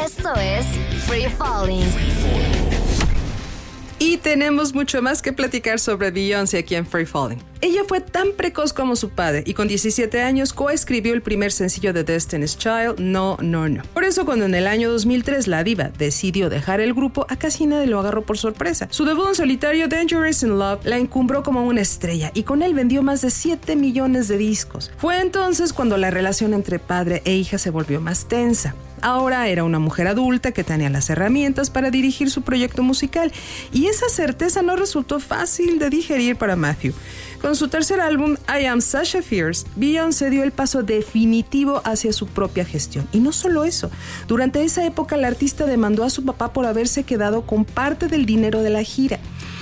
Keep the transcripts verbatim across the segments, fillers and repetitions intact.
Esto es Free Falling. Y tenemos mucho más que platicar sobre Beyoncé aquí en Free Falling. Ella fue tan precoz como su padre y con diecisiete años coescribió el primer sencillo de Destiny's Child, No, No, No. Por eso cuando en el año dos mil tres la diva decidió dejar el grupo, a casi nadie lo agarró por sorpresa. Su debut en solitario, Dangerous in Love, la encumbró como una estrella y con él vendió más de siete millones de discos. Fue entonces cuando la relación entre padre e hija se volvió más tensa. Ahora era una mujer adulta que tenía las herramientas para dirigir su proyecto musical y esa certeza no resultó fácil de digerir para Matthew. Con su tercer álbum, I Am Sasha Fierce, Beyoncé dio el paso definitivo hacia su propia gestión. Y no solo eso, durante esa época la artista demandó a su papá por haberse quedado con parte del dinero de la gira.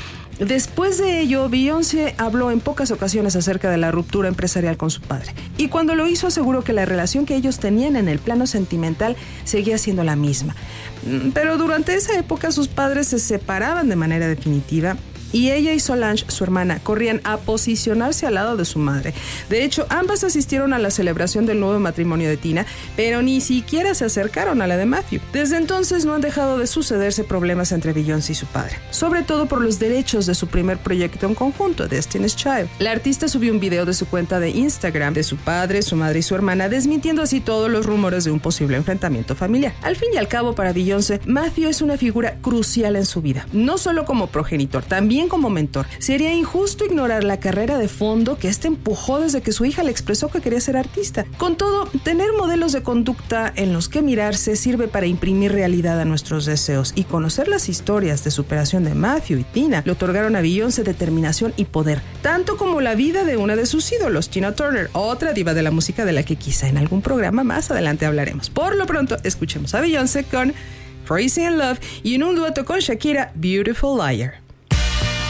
Después de ello, Beyoncé habló en pocas ocasiones acerca de la ruptura empresarial con su padre. Y cuando lo hizo, aseguró que la relación que ellos tenían en el plano sentimental seguía siendo la misma. Pero durante esa época sus padres se separaban de manera definitiva y ella y Solange, su hermana, corrían a posicionarse al lado de su madre. De hecho, ambas asistieron a la celebración del nuevo matrimonio de Tina, pero ni siquiera se acercaron a la de Matthew. Desde entonces no han dejado de sucederse problemas entre Beyoncé y su padre, sobre todo por los derechos de su primer proyecto en conjunto, Destiny's Child. La artista subió un video de su cuenta de Instagram de su padre, su madre y su hermana, desmintiendo así todos los rumores de un posible enfrentamiento familiar. Al fin y al cabo, para Beyoncé, Matthew es una figura crucial en su vida, no solo como progenitor, también como mentor. Sería injusto ignorar la carrera de fondo que este empujó desde que su hija le expresó que quería ser artista. Con todo, tener modelos de conducta en los que mirarse sirve para imprimir realidad a nuestros deseos, y conocer las historias de superación de Matthew y Tina le otorgaron a Beyoncé determinación y poder, tanto como la vida de una de sus ídolos, Tina Turner, otra diva de la música de la que quizá en algún programa más adelante hablaremos. Por lo pronto, escuchemos a Beyoncé con Crazy in Love y en un dueto con Shakira, Beautiful Liar.